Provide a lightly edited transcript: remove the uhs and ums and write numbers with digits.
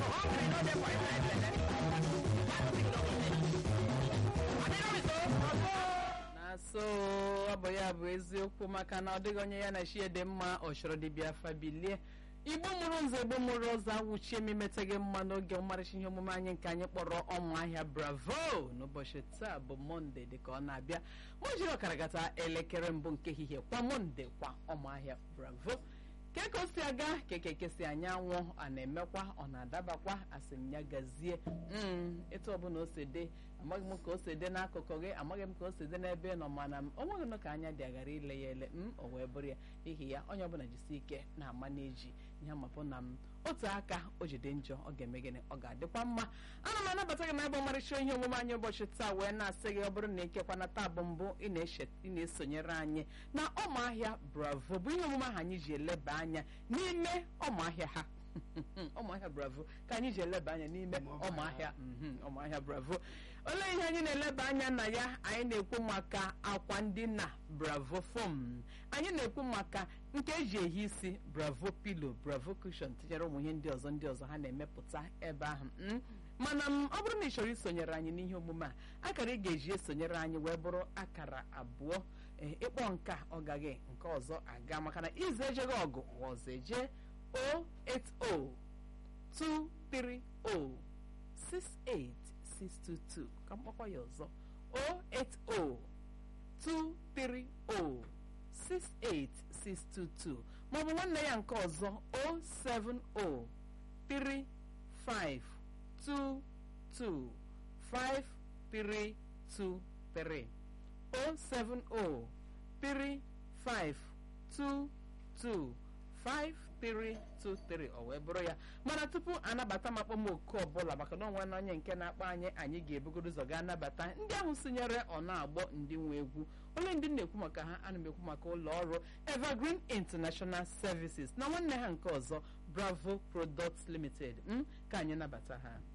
na so abụ ya bụ eziokwu maka na ọ dịghị onye ya na chi dị mma ọchọrọ dibịa afa bilie igbo mụrụ nze igbo mụrụ ọzọ awụchie m imetaghị mma n'oge ọmarịcha ihe omume anyị nke anyị kpọrọ ọmụahịa bravo n'ụbọchị taa bụ mọnde dịka ọ na-abịa ma jiri ọkaragata elekere mbụ nke ehihie kwa mọnde kwa ọmụahịa bravo ka o si aga ka si anyanwụ a na-emekwa ọ na-adabakwa asị m ya gazie etu ọbụla o si dị amaghị m ka o si dị n'akụkụ gị amaghị m ka o si dị n'ebe nọ mana o nweghị nụ ka anya dị aghara ile ya ele o wee bụrụ ya n'ihi ya onye ọbụla jisi ike na-ama n'eji ihe mapụ na m otu aka o jide njọ ọ ga-eme gịnị ọ ga-adịkwa mma ana m anabata gị na ebe ọmarịcha ihe omume anyị ụbọchị taa wee na-asị gị ọ bụrụ na ikekwa na taa bụ mbụ ị na-esonyere anyị na ọmụahịa bravo bụ ihe omume ahụ anyị ji eleba anya n'ime ọmụahịa ha ọmụahịa bravo ka anyị ji eleba anya n'ime ọmụahịa bravo olee ihe anyị na-eleba anya na ya anyị na-ekwu maka akwa ndina bravo foam anyị na-ekwu maka nke eji ehi isi bravo pillow bravo cushion tinyere ụmụ ihe ndị ọzọ ha na-emepụta ebe ahụ mana ọ bụrụ na ị chọrọ isonyere anyị n'ihe omume a akara ị ga-eji esonyere anyị wee bụrụ akara abụọ ịkpọ nke a ọ gaghị nke ọzọ aga maka na ize ejeghị ọgụ ọzọ eje 08023068622 ka mkpọkwa ya ọzọ 08023068622 maọbụ nwanne ya nke ọzọ 07035225323 07035225323 o wee bụrụ ya mana tupu anabata m akpọmoku ọbụla maka na onwe na onye nke na-akpọ anyị ga-ebugodo ụzọ ga-anabata ndị ahụ sinyere ọ na-agbọ ndị nwe egwu onye ndị na-ekwu maka ha ana m ekwu maka ụlọ ọrụ Evergreen International Services na nwanne ha nke ọzọ Bravo Products Limited ka anyị nabata ha